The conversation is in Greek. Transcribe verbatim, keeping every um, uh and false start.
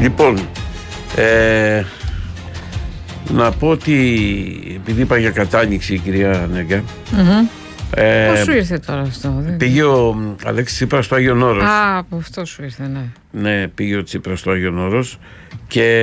Λοιπόν, ε, να πω ότι επειδή είπα για κατάνοιξη η κυρία Νέγκα, mm-hmm. ε, πώς σου ήρθε τώρα αυτό? Πήγε ο Αλέξης Τσίπρας στο Άγιον Όρος. Α, από αυτό σου ήρθε, ναι. Ναι, πήγε ο Τσίπρας στο Άγιον Όρος και